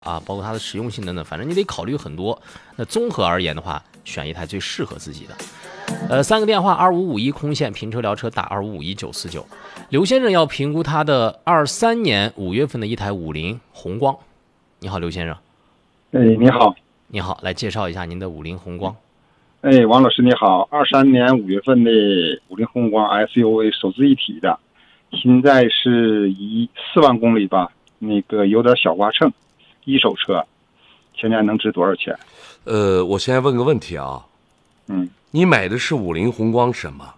啊，包括它的实用性等等，反正你得考虑很多。那综合而言的话，选一台最适合自己的。3个电话2551空线评车聊车打2551949。刘先生要评估他的23年5月份的一台50宏光。你好，刘先生。 你好。 你好，来介绍一下您的50宏光。 王老师你好，23年5月份的50宏光 SUV 手自一体的，现在是4万公里吧，那个有点小刮蹭，一手车，现在能值多少钱？ 我现在问个问题啊，你买的是50宏光什么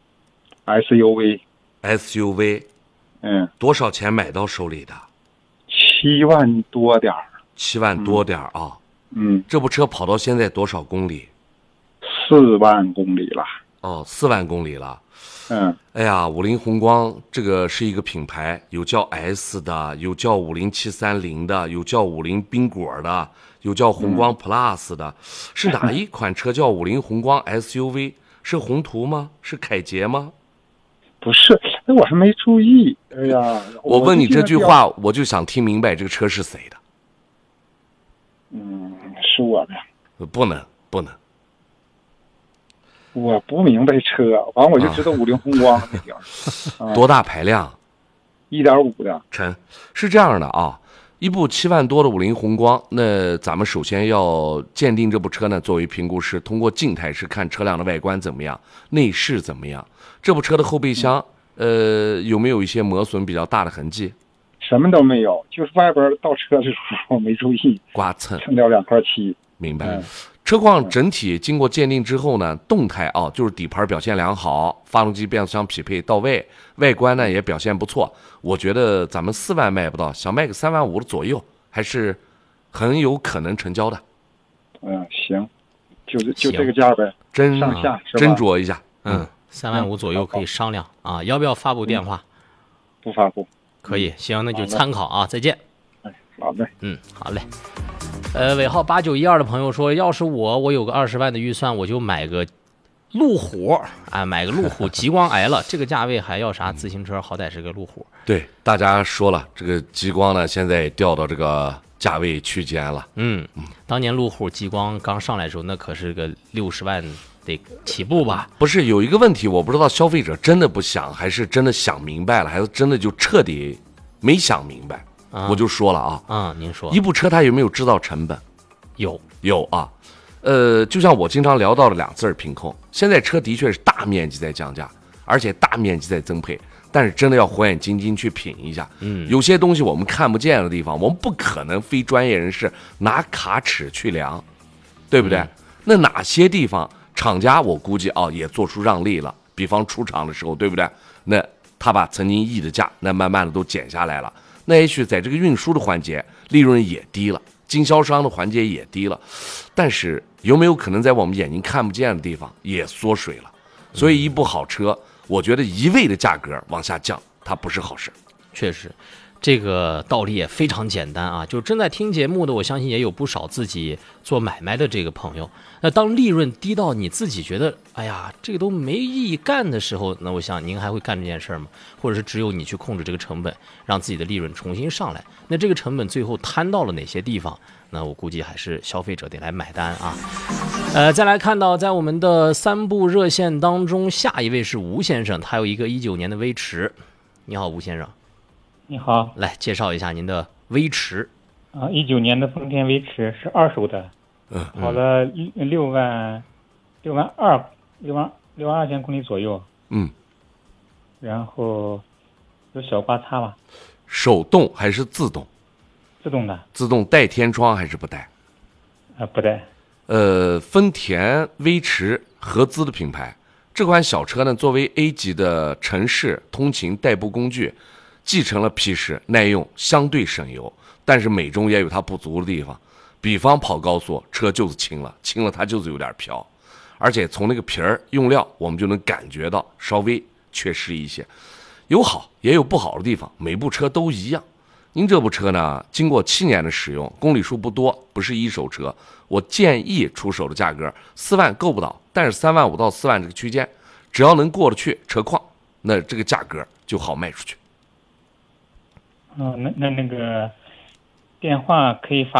？SUV， 多少钱买到手里的 ？7万多点儿。 7万多点儿啊。这部车跑到现在多少公里 ？4万公里了。 哦，4万公里了。哎呀，50宏光这个是一个品牌，有叫 S 的，有叫50730的，有叫50冰果的，有叫宏光 Plus 的。是哪一款车叫50宏光 SUV？ 是宏图吗？是凯捷吗？ 不是，我还没注意。哎呀， 我问你这句话，我就想听明白这个车是谁的。 是我的。 不能。 我不明白车，完我就知道50宏光那点儿。 多大排量 ？1.5的。 陈，是这样的啊，一部7万多的50宏光，那咱们首先要鉴定这部车呢，作为评估师，通过静态是看车辆的外观怎么样，内饰怎么样。这部车的后备箱，有没有一些磨损比较大的痕迹？ 什么都没有，就是外边倒车的时候没注意， 刮蹭掉2块漆。 明白。车况整体经过鉴定之后呢，动态啊，就是底盘表现良好，发动机变速箱匹配到位，外观呢也表现不错。我觉得咱们4万卖不到，想卖个3万5的左右，还是很有可能成交的。 行，就这个价呗，上下斟酌一下。 3万5左右可以商量啊。要不要发布电话？ 不发布。 可以，行，那就参考啊。再见。 好嘞。 好嘞。尾号8912的朋友说，要是我有个20万的预算，我就买个路虎，买个路虎极光 L， 这个价位还要啥自行车？好歹是个路虎。 对，大家说了，这个极光呢，现在掉到这个价位区间了。 当年路虎极光刚上来的时候，那可是个60万得起步吧？ 不是，有一个问题，我不知道消费者真的不想，还是真的想明白了，还是真的就彻底没想明白。我就说了啊， 您说， 一部车它有没有制造成本？有啊，就像我经常聊到的2字平控。现在车的确是大面积在降价，而且大面积在增配，但是真的要火眼金睛去品一下。有些东西我们看不见的地方，我们不可能非专业人士拿卡尺去量，对不对？那哪些地方厂家我估计也做出让利了，比方出厂的时候，对不对？那他把曾经议的价，那慢慢的都减下来了。那也许在这个运输的环节利润也低了，经销商的环节也低了，但是有没有可能在我们眼睛看不见的地方也缩水了？所以一部好车，我觉得一味的价格往下降，它不是好事。 确实，这个道理也非常简单啊！就正在听节目的，我相信也有不少自己做买卖的这个朋友。那当利润低到你自己觉得，哎呀，这个都没意义干的时候，那我想您还会干这件事吗？或者是只有你去控制这个成本，让自己的利润重新上来？那这个成本最后摊到了哪些地方？那我估计还是消费者得来买单啊。再来看到在我们的3部热线当中，下一位是吴先生，他有一个19年的威驰。你好，吴先生。 你好， 来介绍一下您的威驰。 19年的丰田威驰是2手的，跑了6万2千公里左右。然后有小刮擦吧。 手动还是自动？ 自动的。 自动带天窗还是不带？ 不带。 丰田威驰合资的品牌，这款小车呢，作为 A 级的城市通勤代步工具，继承了皮实耐用，相对省油，但是美中也有它不足的地方。比方跑高速，车就是轻了它就是有点飘，而且从那个皮儿用料，我们就能感觉到稍微缺失一些，有好也有不好的地方，每部车都一样。您这部车呢，经过7年的使用，公里数不多，不是一手车，我建议出手的价格4万够不到，但是3万5到4万这个区间，只要能过得去车况，那这个价格就好卖出去。 那个电话可以发